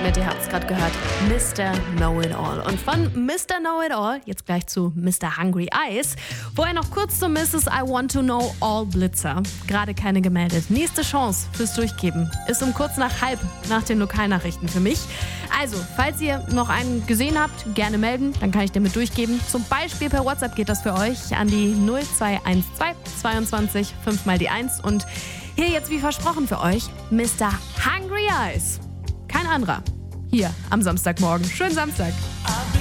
damit, ihr habt es gerade gehört. Mr. Know-It-All. Und von Mr. Know-It-All jetzt gleich zu Mr. Hungry Eyes. Vorher noch kurz zu Mrs. I Want to Know All Blitzer. Gerade keine gemeldet. Nächste Chance fürs Durchgeben ist um kurz nach 12 nach den Lokalnachrichten für mich. Also, falls ihr noch einen gesehen habt, gerne melden, dann kann ich den mit durchgeben. Zum Beispiel per WhatsApp geht das für euch an die 0212 22 5 mal die 1. Und hier jetzt wie versprochen für euch Mr. Hungry Eyes. Kein anderer. Hier am Samstagmorgen. Schönen Samstag.